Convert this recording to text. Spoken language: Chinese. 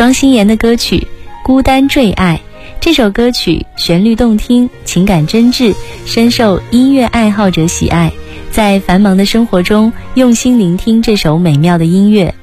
庄心妍的歌曲《孤单坠爱》。这首歌曲旋律动听，情感真挚，深受音乐爱好者喜爱。在繁忙的生活中，用心聆听这首美妙的音乐，